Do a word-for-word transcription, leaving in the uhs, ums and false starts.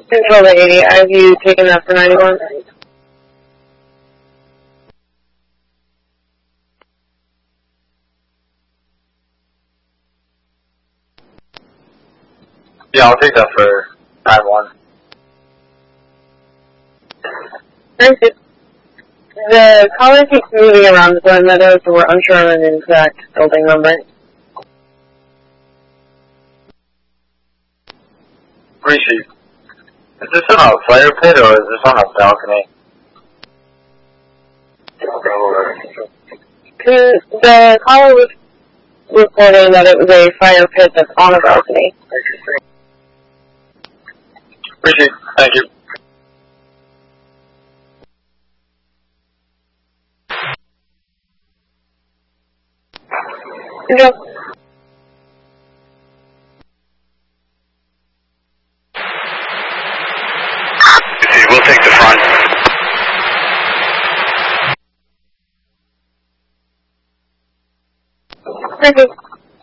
Control to eighty, have you taken that for ninety-one? Yeah, I'll take that for ninety-one. Thank you. The caller keeps moving around the Glen Meadows, so we're unsure on an exact building number. Appreciate. Is this on a fire pit or is this on a balcony? The caller was reporting that it was a fire pit that's on a balcony. Appreciate. Thank you. Yep. We'll take the front. Thank you.